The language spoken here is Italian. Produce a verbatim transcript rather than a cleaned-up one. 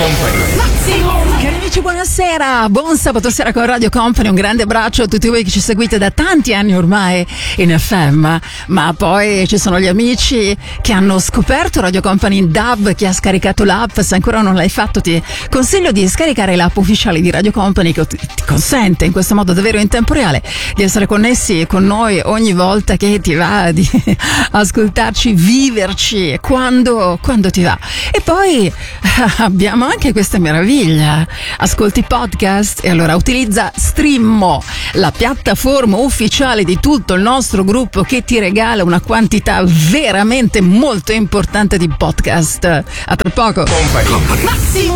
Company. Cari amici, buonasera, buon sabato sera con Radio Company, un grande abbraccio a tutti voi che ci seguite da tanti anni ormai in F M, ma poi ci sono gli amici che hanno scoperto Radio Company in D A B, chi ha scaricato l'app. Se ancora non l'hai fatto ti consiglio di scaricare l'app ufficiale di Radio Company, che ti consente in questo modo davvero in tempo reale di essere connessi con noi ogni volta che ti va, di ascoltarci, viverci quando, quando ti va. E poi abbiamo anche questa meraviglia: ascolti podcast e allora utilizza Streammo, la piattaforma ufficiale di tutto il nostro gruppo, che ti regala una quantità veramente molto importante di podcast. A tra poco. Company.